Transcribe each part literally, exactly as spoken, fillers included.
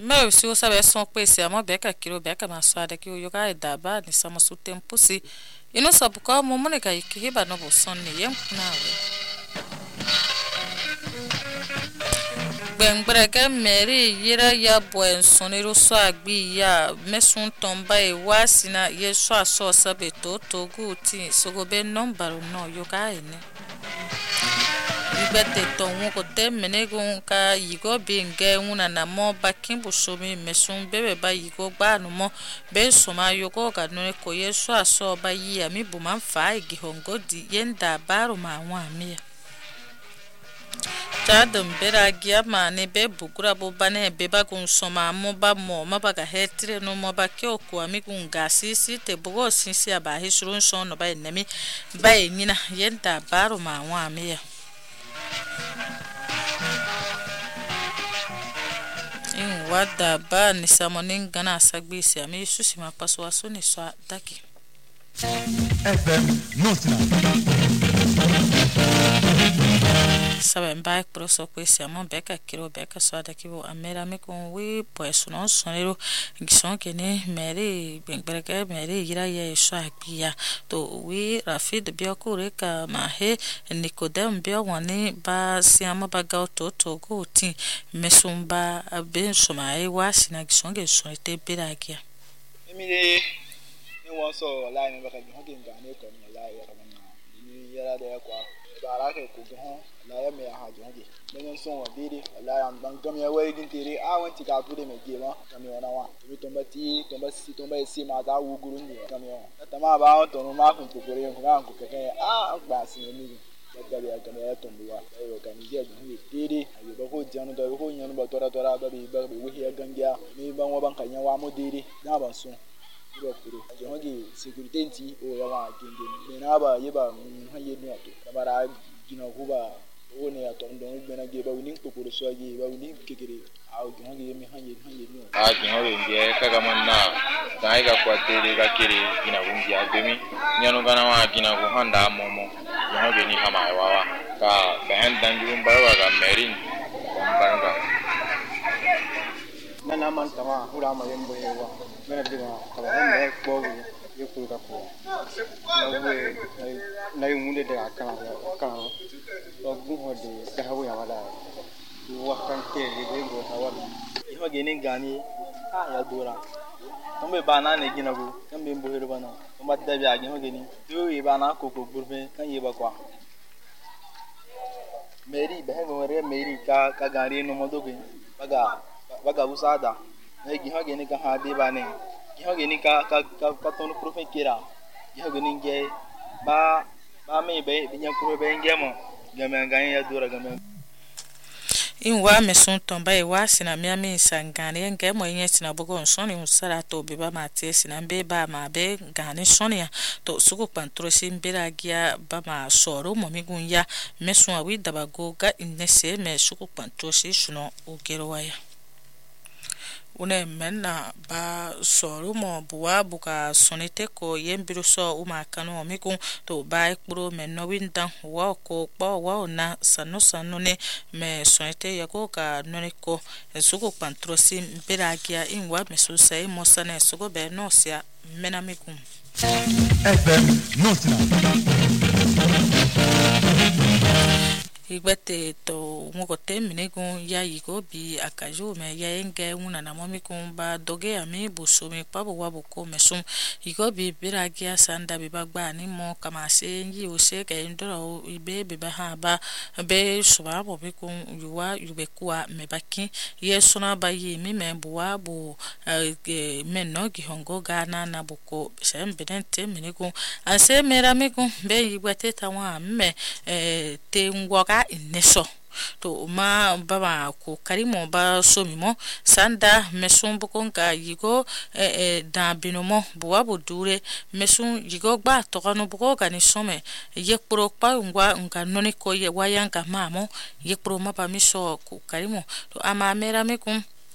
meu se o sabe só pese a beca kilo beca masada que o yoga da ba ni sama su tempo si e não sabe como monica e que riba no bolson ni yem nawe ben brega meri yira ya buen sonero so agbi ya mesun tomba e wasina ye so aso sabe to to guti so go ben number no yoga ene ibete tonwo ko temene gun ka yigo binge una na mo bakin busomi mesun bebe ba yigo gba no mo be so ma yogo ga no ko yeso aso ba yi ami bu man fa igi hongo di yenda baro ma wa mi tadum bera gia ma ne be bugura bo bane be ba gun so ma mo ba mo ma ba ga hetire no mo ba ke oku ami gun ga sisi te bugo sisi aba hisrun so no ba enemi ba enyina yenda baro ma wa mi in wada ba ni samonin gana sagbi si ami susi ma paswa so ni so daki F M Notna sabe mba pro so kwesi amo beka kiro beka so daki bo amera me con we pues no sonero gison que ne mere benberga mere ira ye so akbia to we rafid biokure ka mahe nikodem bio wani ba siama baga to to go tin mesumba ben somai wasina gison ge so te biragia emile ni won so la ni baka gison ge ngane ko ni la ya na ni yara de kwa bara ke ku gison la ya me ha jonge men so wa biri la ya ban gam ya wai gin tere a wanti ka tu de me ge ma kam yo na wa mi to mbati to mbasi to mbasi si ma da wu guru ni kam yo ta ma ba on to no ma kun ko kore ko ga ko ke a gba si ni ga ya ga ya to mbuwa ayo ga ni je ni tere ayo ba ko janu da ko nyanu ba tora tora ba bi ba bi wi ya gangia mi ban wa ban kan ya wa mo tere na ba so ro kuro jonge security nti o ya wa ginde me na ba ye ba ha ye ni ato kamara gina kuba one ya to ndo gbena ge ba wini kokoro so ge ba wini kekere a jonge mi ha ye ha ye ni a jonge nge kaga manna dai ga kwatele ga kere gina wungi abemi nyano gana wa gina ko handa momo jonge ni hama wa ka ben danjum ba wa ga merin kombaranga nana man tama hura ma yembo hewa mena diga kala hande ko yekuru ka ko nawe nay munde de akana akana to guho de dawo ya wala wa kan ke de go hawala iho gene gani a ya dora tombe bana ne gina go kambe mbo hero bana tomba da bi agi ho gene yo e bana ko ko burbe kan ye ba kwa meri be ho re meri ka ka gari no modo ge baga baga usada ne gi ho gene ka ha de bane giho gene ka ka ka to no profe kira giho gene ge ba ba me be binya kuro be ngemo game ngani ya dura game in wa mesun tomba e wa sina mi ami sangane ngemo yin sina bugo nsoni usara to be ba mate sina be ba ma be ngane sonia to suko pantro sin beragia ba ma soro momigun ya mesun awi dabago ga inese me suko pantro si suno ogero waya une menna ba soro mo buwa buka sonete ko yembiru so uma kanu omigun to ba ikpuro menno windan wa ko po wa na sanu sanu ne me sonete yago ka noniko esugo pantrosi beragia inwa meso sai mosane sugo be no sia menamigun F M Notna Igbete to ngote minegun ya yigo bi akajo me ya enge una na momi kumba doge ami busomi pabo waboko mesum yigo bi biragia sanda bi bagba ni mo kama se yi o se ke ndoro ibe be ba ha ba be suba bo bi kun yuwa yube kwa me baki yeso na ba yi mi me buwa bu menno gi hongo gana na boko se mbedente minegun ase mera migun be yigbete tawa me te ngwa ineso to ma baba ko karimo ba somimo sanda mesun bukon ka yigo eh da binomo buwa budure mesun yigo gba to kanu buko ka ni some ye pro pa ngwa nga noni ko ye wayanga mamo ye pro ma ba miso ko karimo to ama mera me kun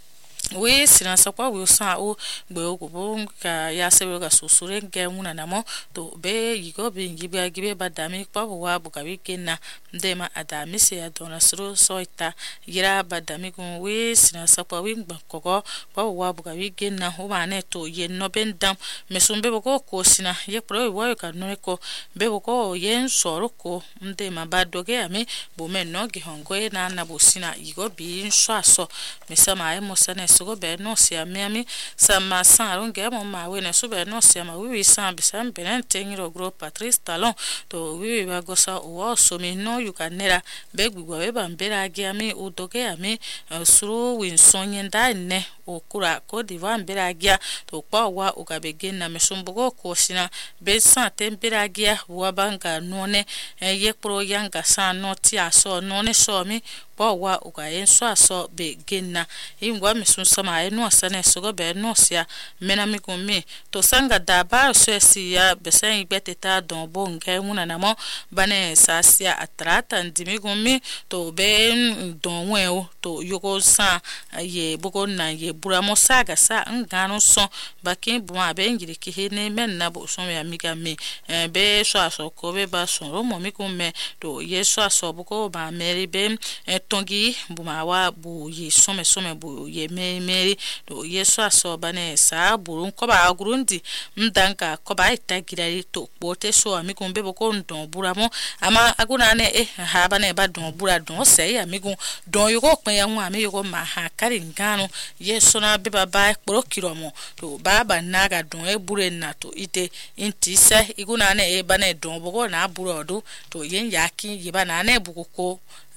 we sina sakwa we sa o gbe o go ka ya se we ga susure nge una na mo to be yigo be ngibe agibe badami pa wa bu ka weekend de ma adami se ya dona sro soita yira badami gun we sina sakwa we ngba koko pa wa bu ka weekend na ho ma ne to ye no bendam mesumbe ko ko sina ye pro wa ka no ko be ko ye soro ko nde ma badoge ami bu me no gi hongo e na na bu sina yigo bi nso aso mesama e mo sana go be no sia miami sama san ronge mo ma we na so be no sia ma we san be san be nan tengiro gro Patrice Talon to we ba go sa o so mi no you can nera be gugwa we ba mbera agi ami o doge ami suru win sonye nda ne o kura ko diva mbera agi to kwa wa o ga begin na mesumbugo ko sina be san tempera agi wa banga no ne ye pro yanga san no ti aso no ne so mi wa uga enso aso be genna ingwa misun sama enu asane sogo be no sia mena mi kumi to sanga da ba so sia be san igbeteta don bo nge una namo bane sasia atrata ndimi kumi to be don we o to yogo sa ye bugo na ye buramo saga sa ngano so bakin buma be ngiri ki hene men na bo so ya miga me be so aso ko be ba so ro mo mi kume to ye so aso bugo ba meri be tongi bumawa bu ye some some bu ye me meri do yeso aso bane sa burun ko ba gurundi mdanka ko ba itagirari to bote so amikun be ko ndon buramo ama aguna ne eh ha bane ba don bura don se ya amikun don yugo pin ya nwa ami yugo ma ha kari ngano yeso na be ba ba kporo kiromo to baba naga don e bure na to ite inti se iguna ne e bane don bugo na burodo to yen yaki yiba na ne buko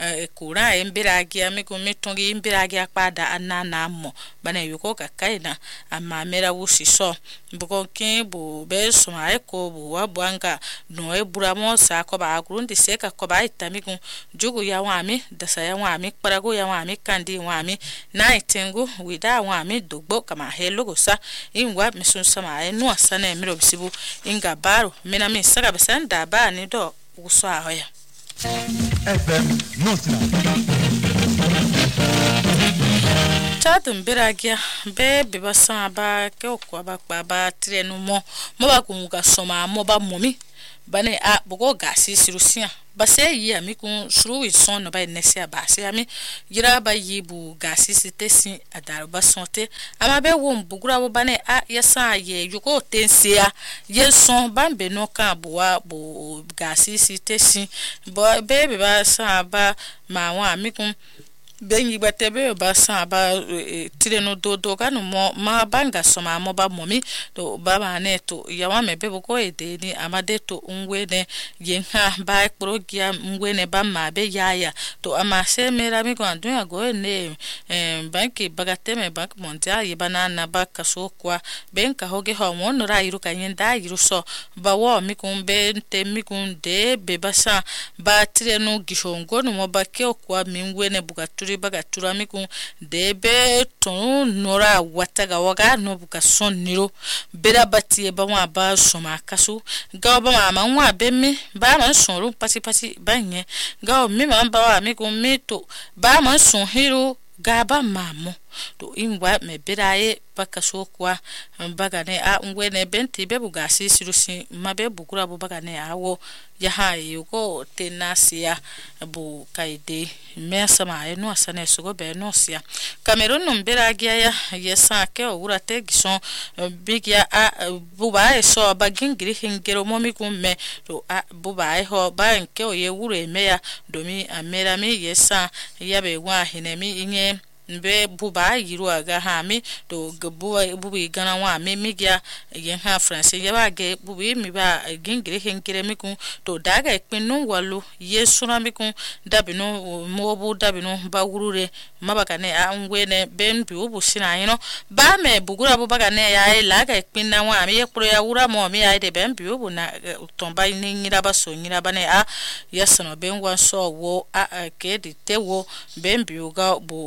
kura embiragi amiku mitongi imbiragi akpada anana mo bana yuko kakaina ama mera wusiso buko kimbu beso maiko bu wabwanga no eburamo sa ko ba grundi seka ko ba itamiku jugu ya wami dasa ya wami parago ya wami kandi wami na itengu wida wami dogbo kama helogo sa ingwa misun sama enu asana emiro bisibu inga baro mina mi saka besanda ba ni do uso ahoya F M Nusna. Chatum biragia be bibasa ba ke okwa ba pa ba trenu mo mo ba kunga soma mo ba momi bane a bogo gasi sirusia base yi ami kun suru son no ba nesia ba se ami gira ba yibu gasi sitesi adar ba sonte ama be wo mbugura wo bane a yesa ye yuko tensia ye son bambe no kan boa bo gasi sitesi bo be be ba sa ba ma wa ami kun bengi batebe ba sa ba tireno do do kanu mo ma banga soma mo ba momi to baba neto yawa mebe boko ede ni amade to unwene yenha ba progia unwene ba mabe yaya to ama se mera mi ko andu ago ne banki bagateme bank mondial yibana na ba kaso kwa benka hoge ho mo no ra iru kanyenda iru so ba wo mi kun be te mi kun de be basa ba tireno gishongo no mo ba ke kwa mi unwene bugaturi bagatura miku debe ton nora wataga waga no buka sonniro bera batie ba wa ba soma kasu ga ba ma nwa be mi ba ma sonru pati pati banye ga mi ma ba wa miku mito ba ma son hero ga ba mamo to imwa me beraye bakaso kwa bagane a ngwene benti be bugasi sirusi mabe bugura bo bagane awo ya hayi ko tenasia bu kaide mesama eno asane sugo be no sia Cameroon mberagia ya yesa ke ogura te gison bigia a buba eso bagingiri hingero momi kumme to a buba ho ba nke oye wure meya domi amerami yesa yabe wa hinemi inye mbe buba yiru aga ha mi to gbu bubi gana wa me migia yen ha France yaba ge bubi mi ba gingire henkire mi kun to daga ipinu walu yesuna mi kun dabino mobu dabino ba wurure mabaka ne a ngwene ben bi obu sina yino ba me bugura bu baga ne ya ila ga ipinna wa mi yekro ya wura mo mi ya de ben bi obu na tomba ni nyira ba so nyira ba ne a yesano ben wan so wo a ke di te wo ben bi uga bu ke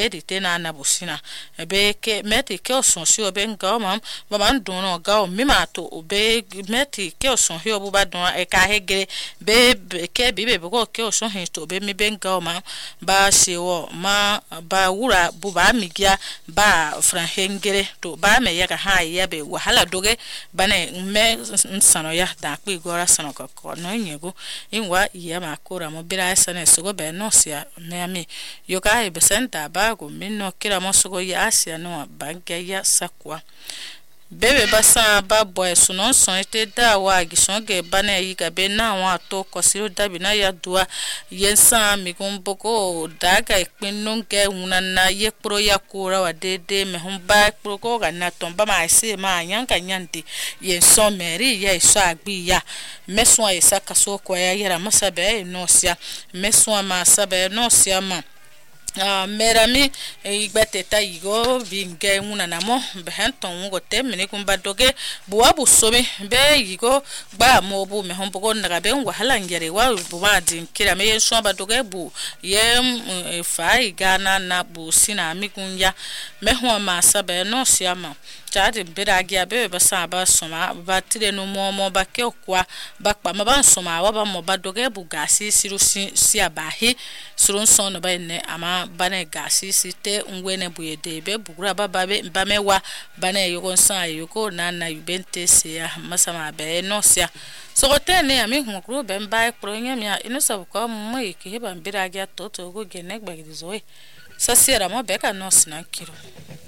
di tena na busina be ke meti ke oson si obe nga mam ba man don no ga o mi ma to obe meti ke oson hi obu ba don e ka hegere be ke bi be ko ke oson hi to be mi be nga ma ba se wo ma ba wura bu ba mi gya ba fran hengere to ba me ya ka ha ya be wahala doge bane me nsano ya da kpi gora sano ko no nyego inwa ya ma kora mo bira sane so go be no sia me ami yo ka e besenta ba go minno kira mo so go ya asia no banke ya sakwa bebe basa ba boy sunon son ete da wa gison ge bana yi ga be na wa to ko siro da bi na ya dua yensa mi gun boko da ga ipinnu ge una na ye pro ya kura wa dede me hum ba pro ko ga na ton ba ma se ma yan ka nyante yenso meri ya iso agbi ya meso ya saka so ko ya yera masabe no sia meso ma sabe no sia ma ah merami igbeteta igo binge una namo behenton go temene kumba doge buwa busobe be igo ba mo bu me hombo go ndaga be wahala ngere wa buwa din kira me so ba doge bu ye fa igana na bu sina mikunya me ho ma sabe no siama tade biragia be ba sa ba soma ba tire no mo mo ba ke okwa ba pa ma ba soma wa ba mo ba doge bu gasi siru si abahi surun son no ba ne ama bana gasi site ngwene buyede be bugura baba be bamewa bana yugo san yugo nana yubente se ya masama be no sia so gotene ami hukuru be mba pro nyamia ino sabuko mo ikiheba mbiragia toto go genek bagizoi sasiera mo beka no sinankiro